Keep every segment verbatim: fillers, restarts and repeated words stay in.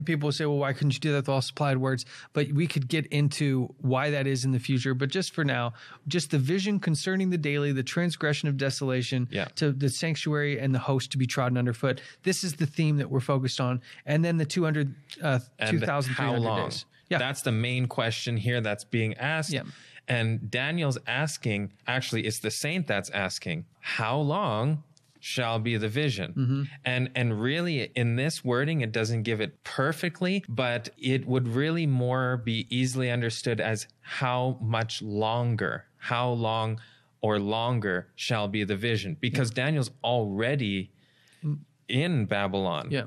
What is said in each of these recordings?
People will say, well, why couldn't you do that with all supplied words? But we could get into why that is in the future. But just for now, just the vision concerning the daily, the transgression of desolation, yeah. to the sanctuary and the host to be trodden underfoot. This is the theme that we're focused on. And then the two hundred, uh, two thousand three hundred how long? days. Yeah. That's the main question here that's being asked. Yeah. And Daniel's asking, actually, it's the saint that's asking, how long shall be the vision? Mm-hmm. And and really, in this wording, it doesn't give it perfectly, but it would really more be easily understood as how much longer, how long or longer shall be the vision, because yeah. Daniel's already in Babylon. Yeah.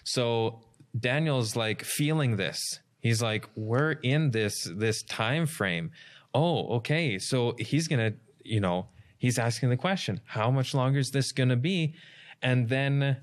So Daniel's like feeling this. He's like, we're in this this time frame. Oh, okay. So he's gonna, you know, he's asking the question, how much longer is this going to be? And then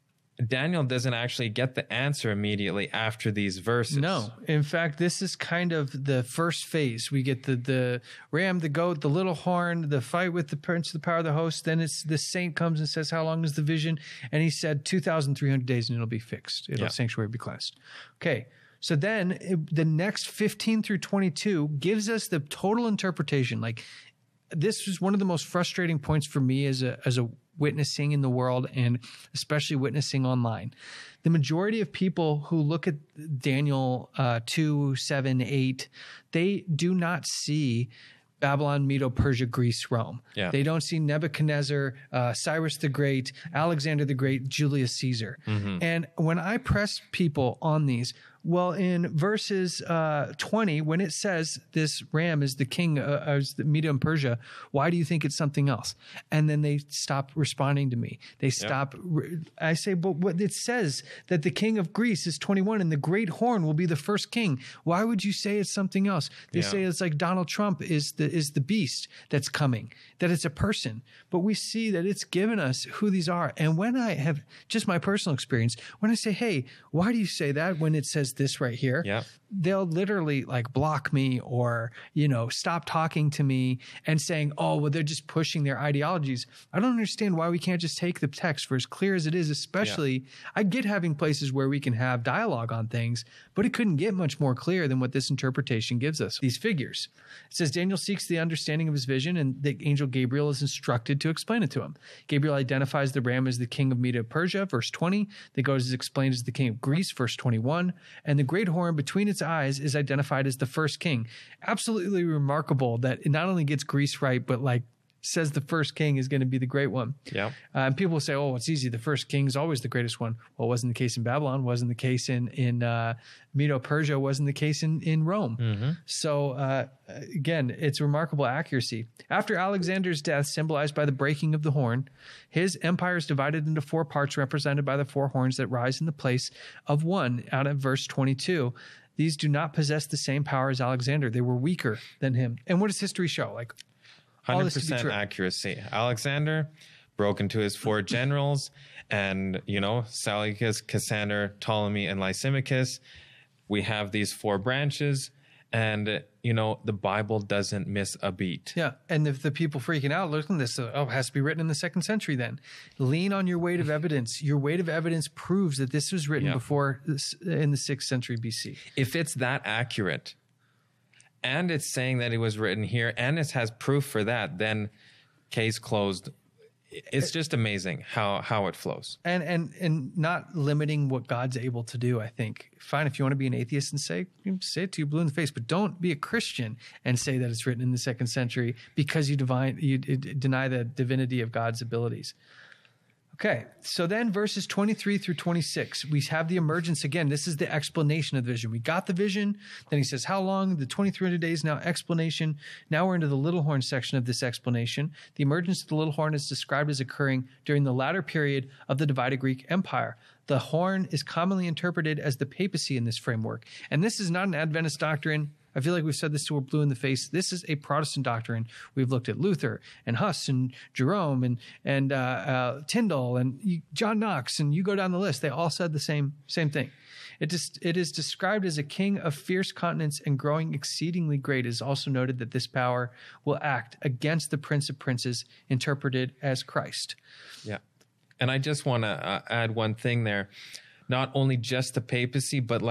Daniel doesn't actually get the answer immediately after these verses. No. In fact, this is kind of the first phase. We get the, the ram, the goat, the little horn, the fight with the prince of the power of the host. Then it's the saint comes and says, how long is the vision? And he said two thousand three hundred days and it'll be fixed. It'll yeah. sanctuary be cleansed. Okay. So then it, the next fifteen through twenty-two gives us the total interpretation. Like, this was one of the most frustrating points for me as a as a witnessing in the world, and especially witnessing online. The majority of people who look at Daniel uh, two, seven, eight, they do not see Babylon, Medo, Persia, Greece, Rome. Yeah. They don't see Nebuchadnezzar, uh, Cyrus the Great, Alexander the Great, Julius Caesar. Mm-hmm. And when I press people on these, well, in verses uh, twenty, when it says this ram is the king uh, of the Medo and Persia, why do you think it's something else? And then they stop responding to me. They stop. Yep. I say, but what it says that the king of Greece is twenty-one and the great horn will be the first king. Why would you say it's something else? They yeah. say it's like Donald Trump is the is the beast that's coming, that it's a person. But we see that it's given us who these are. And when I have just my personal experience, when I say, hey, why do you say that when it says this right here? Yeah. They'll literally like block me or, you know, stop talking to me and saying, oh, well, they're just pushing their ideologies. I don't understand why we can't just take the text for as clear as it is, especially yeah. I get having places where we can have dialogue on things, but it couldn't get much more clear than what this interpretation gives us. These figures. It says Daniel seeks the understanding of his vision and the angel Gabriel is instructed to explain it to him. Gabriel identifies the ram as the king of Medo Persia, verse twenty. The goat is explained as the king of Greece, verse twenty-one. And the great horn between its eyes is identified as the first king. Absolutely remarkable that it not only gets Greece right, but like says the first king is going to be the great one. Yeah. Uh, and people will say, oh, it's easy. The first king is always the greatest one. Well, it wasn't the case in Babylon, wasn't the case in, in uh, Medo-Persia, wasn't the case in, in Rome. Mm-hmm. So uh, again, it's remarkable accuracy. After Alexander's death, symbolized by the breaking of the horn, his empire is divided into four parts represented by the four horns that rise in the place of one out of verse twenty-two. These do not possess the same power as Alexander. They were weaker than him. And what does history show? Like, one hundred percent accuracy. Alexander broke into his four generals and, you know, Seleucus, Cassander, Ptolemy, and Lysimachus. We have these four branches and, you know, the Bible doesn't miss a beat. Yeah. And if the people freaking out, look at this, oh, it has to be written in the second century then. Lean on your weight of evidence. Your weight of evidence proves that this was written yeah. before this, in the sixth century B C. If it's that accurate, and it's saying that it was written here, and it has proof for that, then case closed. It's just amazing how, how it flows. And, and, and not limiting what God's able to do, I think. Fine, if you want to be an atheist and say, say it to you blue in the face, but don't be a Christian and say that it's written in the second century because you divine, you deny the divinity of God's abilities. Okay, so then verses twenty-three through twenty-six, we have the emergence again. This is the explanation of the vision. We got the vision. Then he says, how long? The twenty-three hundred days, now explanation. Now we're into the little horn section of this explanation. The emergence of the little horn is described as occurring during the latter period of the divided Greek Empire. The horn is commonly interpreted as the papacy in this framework. And this is not an Adventist doctrine. I feel like we've said this till we're blue in the face. This is a Protestant doctrine. We've looked at Luther and Huss and Jerome and and uh, uh, Tyndale and John Knox, and you go down the list. They all said the same same thing. It is, it is described as a king of fierce countenance and growing exceedingly great. It is also noted that this power will act against the Prince of Princes, interpreted as Christ. Yeah. And I just want to uh, add one thing there. not only just the papacy, but